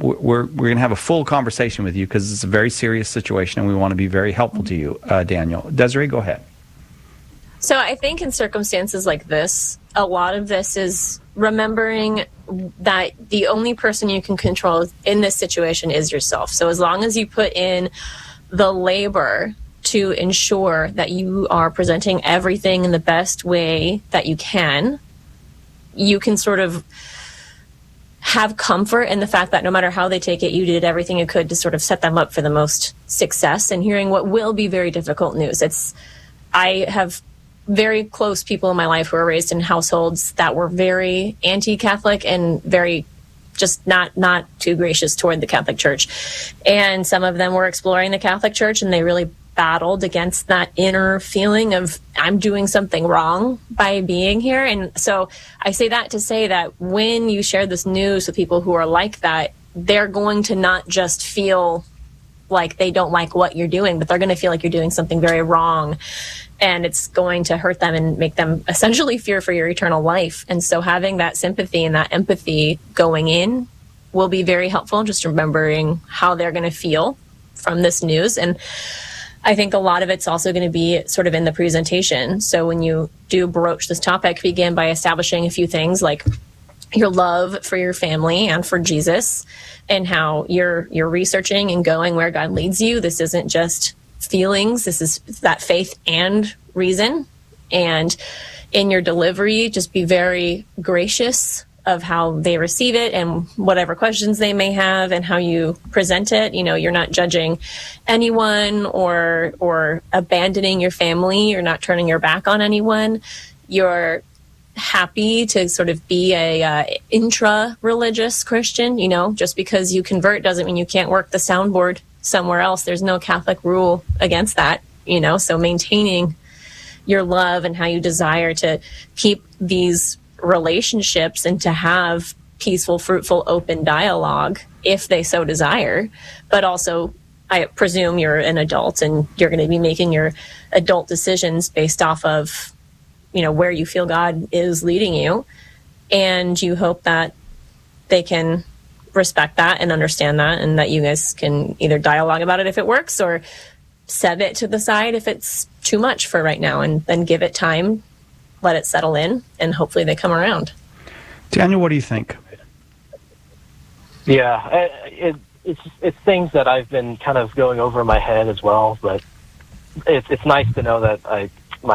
we're going to have a full conversation with you because it's a very serious situation, and we want to be very helpful to you, Daniel. Desiree, go ahead. So I think in circumstances like this, a lot of this is remembering that the only person you can control in this situation is yourself. So as long as you put in the labor to ensure that you are presenting everything in the best way that you can sort of have comfort in the fact that no matter how they take it, you did everything you could to sort of set them up for the most success, and hearing what will be very difficult news. I have very close people in my life who were raised in households that were very anti-Catholic and very just not too gracious toward the Catholic Church. And some of them were exploring the Catholic Church, and they really battled against that inner feeling of, I'm doing something wrong by being here. And so I say that to say that when you share this news with people who are like that, they're going to not just feel like they don't like what you're doing, but they're going to feel like you're doing something very wrong. And it's going to hurt them and make them essentially fear for your eternal life. And so having that sympathy and that empathy going in will be very helpful, just remembering how they're going to feel from this news. And I think a lot of it's also going to be sort of in the presentation. So when you do broach this topic, begin by establishing a few things like your love for your family and for Jesus, and how you're researching and going where God leads you. This isn't just feelings. This is that faith and reason. And in your delivery, just be very gracious of how they receive it and whatever questions they may have and how you present it. You know, you're not judging anyone or abandoning your family. You're not turning your back on anyone. You're happy to sort of be a intra-religious Christian. You know, just because you convert doesn't mean you can't work the soundboard somewhere else. There's no Catholic rule against that, you know, so maintaining your love and how you desire to keep these relationships and to have peaceful, fruitful, open dialogue if they so desire. But also, I presume you're an adult and you're going to be making your adult decisions based off of, you know, where you feel God is leading you. And you hope that they can respect that and understand that, and that you guys can either dialogue about it if it works or set it to the side if it's too much for right now, and then give it time, let it settle in, and hopefully they come around. Daniel, what do you think? Yeah, it's things that I've been kind of going over in my head as well, but it's nice to know that I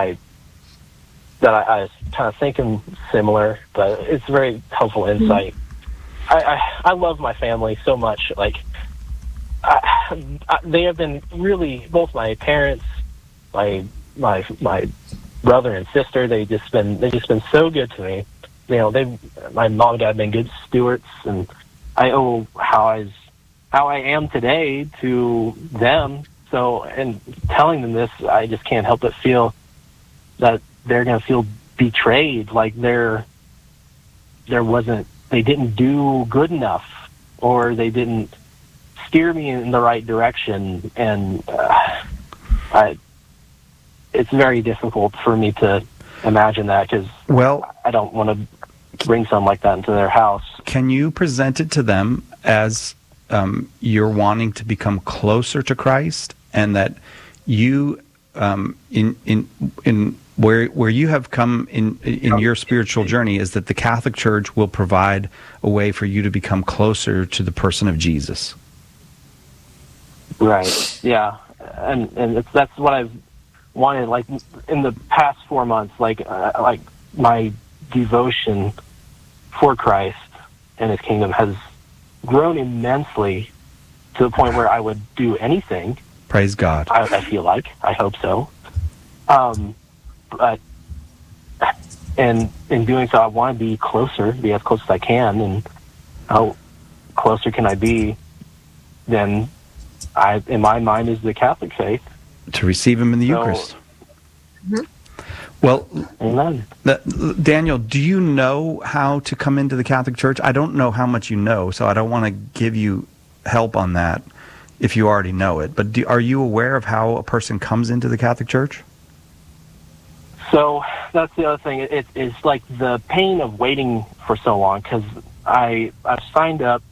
was kind of thinking similar, but it's very helpful insight. I love my family so much. Like, they have been really, both my parents, my brother and sister, they've just been so good to me. You know, my mom and dad have been good stewards, and I owe how I am today to them. So, and telling them this, I just can't help but feel that they're going to feel betrayed, like they didn't do good enough, or they didn't steer me in the right direction. And it's very difficult for me to imagine that, because I don't want to bring something like that into their house. Can you present it to them as you're wanting to become closer to Christ, and that you in where you have come in your spiritual journey is that the Catholic Church will provide a way for you to become closer to the person of Jesus? Right. Yeah. And that's what I've wanted. Like, in the past 4 months, like my devotion for Christ and His kingdom has grown immensely, to the point where I would do anything. Praise God. I feel like. I hope so. But and in doing so, I want to be closer, be as close as I can. And how closer can I be than in my mind, is the Catholic faith? To receive Him in the Eucharist. Mm-hmm. Well, Amen. Daniel, do you know how to come into the Catholic Church? I don't know how much you know, so I don't want to give you help on that if you already know it. But are you aware of how a person comes into the Catholic Church? So that's the other thing. It's like the pain of waiting for so long, because I signed up